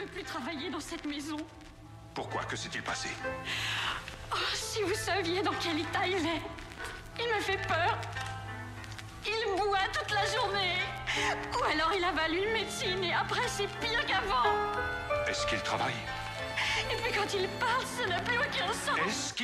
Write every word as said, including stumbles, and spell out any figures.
veux plus travailler dans cette maison. Pourquoi? Que s'est-il passé? Oh, si vous saviez dans quel état il est. Il me fait peur. Il boit toute la journée. Ou alors il avale une médecine et après c'est pire qu'avant. Est-ce qu'il travaille? Et puis quand il parle, ça n'a plus aucun sens. Est-ce qu'il